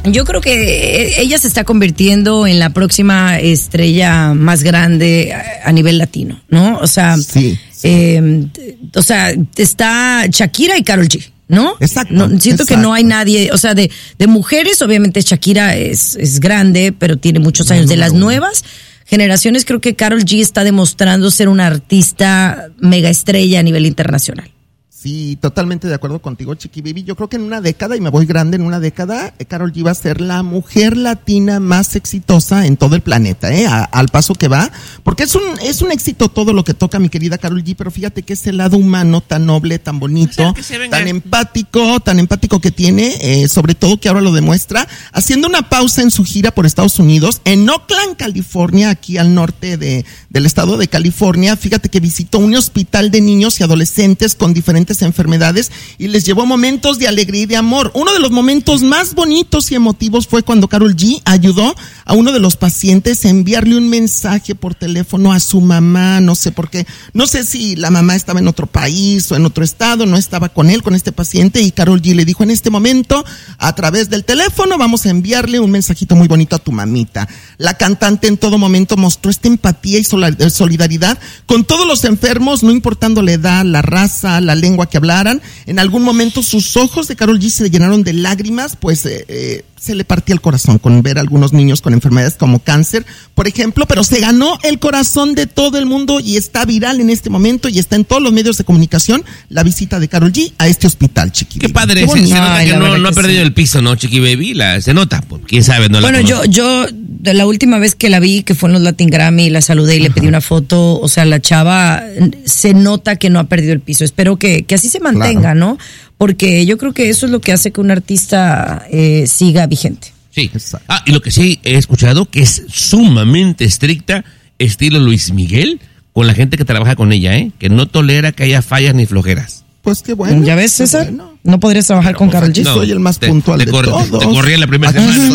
Yo creo que ella se está convirtiendo en la próxima estrella más grande a nivel latino, ¿no? O sea, sí. Está Shakira y Karol G, ¿no? Exacto. Siento que no hay nadie, o sea, de mujeres, obviamente Shakira es grande, pero tiene muchos años. De las nuevas generaciones, creo que Karol G está demostrando ser una artista mega estrella a nivel internacional. Sí, totalmente de acuerdo contigo, Chiqui Baby. Yo creo que en una década, y me voy grande, en una década, Karol G va a ser la mujer latina más exitosa en todo el planeta, al paso que va, porque es un éxito todo lo que toca mi querida Karol G, pero fíjate que ese lado humano tan noble, tan bonito, tan empático que tiene, sobre todo que ahora lo demuestra, haciendo una pausa en su gira por Estados Unidos, en Oakland, California, aquí al norte del estado de California. Fíjate que visitó un hospital de niños y adolescentes con diferentes enfermedades y les llevó momentos de alegría y de amor. Uno de los momentos más bonitos y emotivos fue cuando Karol G ayudó a uno de los pacientes a enviarle un mensaje por teléfono a su mamá. No sé por qué, no sé si la mamá estaba en otro país o en otro estado, no estaba con él, con este paciente, y Karol G le dijo: en este momento, a través del teléfono, vamos a enviarle un mensajito muy bonito a tu mamita. La cantante en todo momento mostró esta empatía y solidaridad con todos los enfermos, no importando la edad, la raza, la lengua que hablaran. En algún momento sus ojos de Karol G se llenaron de lágrimas, pues se le partía el corazón con ver a algunos niños con enfermedades como cáncer, por ejemplo, pero se ganó el corazón de todo el mundo y está viral en este momento y está en todos los medios de comunicación la visita de Karol G a este hospital, Chiqui Baby. Qué padre, se nota que no ha perdido el piso, ¿no, Chiqui Baby? Se nota, pues, quién sabe, no la Bueno, yo de la última vez que la vi, que fue en los Latin Grammy, la saludé y le pedí una foto, o sea, la chava se nota que no ha perdido el piso. Espero que así se mantenga, claro, ¿no? Porque yo creo que eso es lo que hace que un artista siga vigente. Sí. Y lo que sí he escuchado, que es sumamente estricta, estilo Luis Miguel, con la gente que trabaja con ella, que no tolera que haya fallas ni flojeras. Pues qué bueno. ¿Ya ves, César? Bueno. ¿No podrías trabajar con Karol G? Soy el más puntual de todos. Te corrí en la primera semana.